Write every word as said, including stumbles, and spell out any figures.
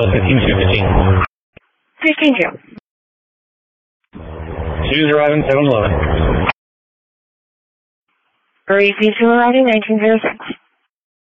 fifteen two fifteen. fifteen two. Two's arriving, seven eleven. Repeat two arriving, nineteen oh six.